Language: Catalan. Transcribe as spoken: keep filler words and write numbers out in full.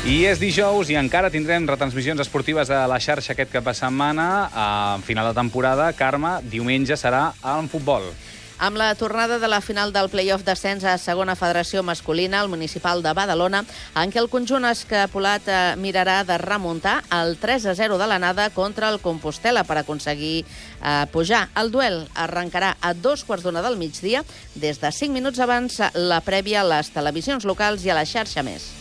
I és dijous i encara tindrem retransmissions esportives a la xarxa aquest cap de setmana. A final de temporada, Carme, diumenge serà en futbol. Amb la tornada de la final del play-off d'ascens a segona federació masculina, el municipal de Badalona, en què el conjunt escapolat mirarà de remuntar el tres a zero de l'anada contra el Compostel·la per aconseguir eh, pujar. El duel arrencarà a dos quarts d'una del migdia, des de cinc minuts abans la prèvia a les televisions locals i a la xarxa més.